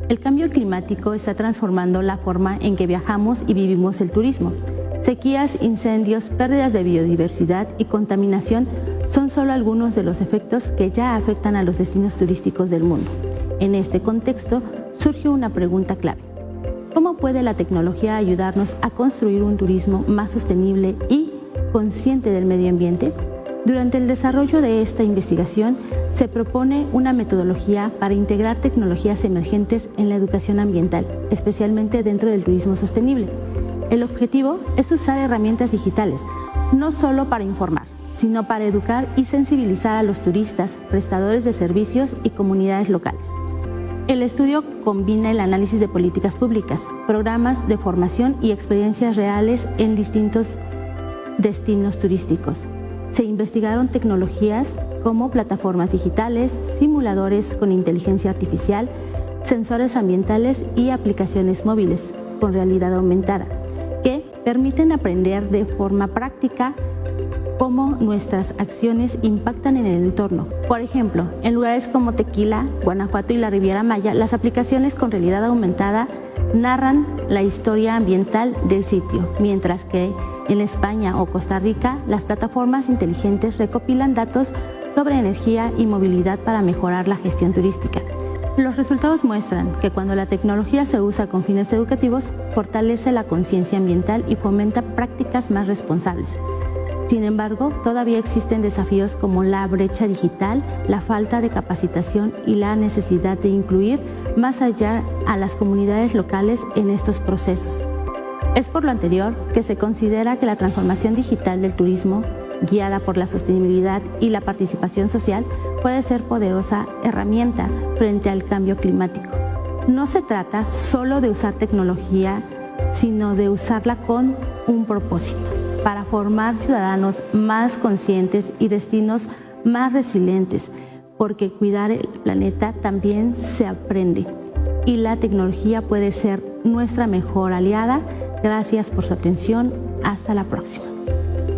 El cambio climático está transformando la forma en que viajamos y vivimos el turismo. Sequías, incendios, pérdidas de biodiversidad y contaminación son solo algunos de los efectos que ya afectan a los destinos turísticos del mundo. En este contexto, surge una pregunta clave. ¿Cómo puede la tecnología ayudarnos a construir un turismo más sostenible y consciente del medio ambiente? Durante el desarrollo de esta investigación, se propone una metodología para integrar tecnologías emergentes en la educación ambiental, especialmente dentro del turismo sostenible. El objetivo es usar herramientas digitales, no solo para informar, sino para educar y sensibilizar a los turistas, prestadores de servicios y comunidades locales. El estudio combina el análisis de políticas públicas, programas de formación y experiencias reales en distintos destinos turísticos. Se investigaron tecnologías como plataformas digitales, simuladores con inteligencia artificial, sensores ambientales y aplicaciones móviles con realidad aumentada, que permiten aprender de forma práctica cómo nuestras acciones impactan en el entorno. Por ejemplo, en lugares como Tequila, Guanajuato y la Riviera Maya, las aplicaciones con realidad aumentada narran la historia ambiental del sitio, mientras que en España o Costa Rica, las plataformas inteligentes recopilan datos sobre energía y movilidad para mejorar la gestión turística. Los resultados muestran que cuando la tecnología se usa con fines educativos, fortalece la conciencia ambiental y fomenta prácticas más responsables. Sin embargo, todavía existen desafíos como la brecha digital, la falta de capacitación y la necesidad de incluir más allá a las comunidades locales en estos procesos. Es por lo anterior que se considera que la transformación digital del turismo, guiada por la sostenibilidad y la participación social, puede ser poderosa herramienta frente al cambio climático. No se trata solo de usar tecnología, sino de usarla con un propósito, para formar ciudadanos más conscientes y destinos más resilientes, porque cuidar el planeta también se aprende y la tecnología puede ser nuestra mejor aliada. Gracias por su atención. Hasta la próxima.